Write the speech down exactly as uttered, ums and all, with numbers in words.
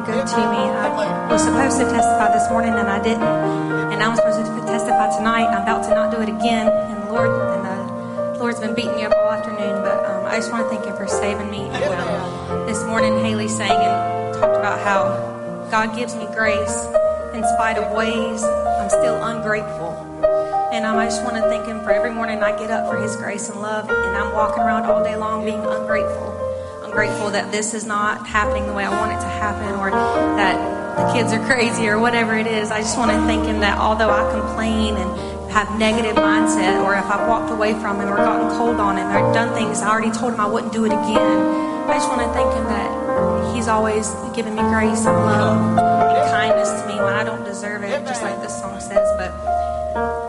good to me. I was supposed to testify this morning and I didn't. And I'm supposed to testify tonight. I'm about to not do it again. And the Lord, and the Lord's been beating me up all afternoon. But um, I just want to thank Him for saving me. And, um, this morning, Haley sang and talked about how God gives me grace in spite of ways I'm still ungrateful. And um, I just want to thank Him for every morning I get up for His grace and love. And I'm walking around all day long being ungrateful. Grateful that this is not happening the way I want it to happen, or that the kids are crazy, or whatever it is. I just want to thank Him that although I complain and have negative mindset, or if I've walked away from Him or gotten cold on Him or done things I already told Him I wouldn't do it again, I just want to thank Him that He's always given me grace and love and kindness to me when I don't deserve it, just like this song says. But